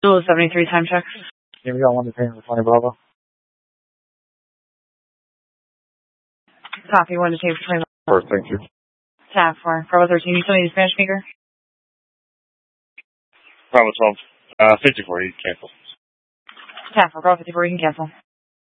73 time check. Yeah, we got one to pay for 20 Bravo. Copy, one to take for 20. First, thank you. Tap for Bravo 13. You still need a Spanish speaker? Bravo 12. 54, you cancel. Tap for Bravo 54. You can cancel.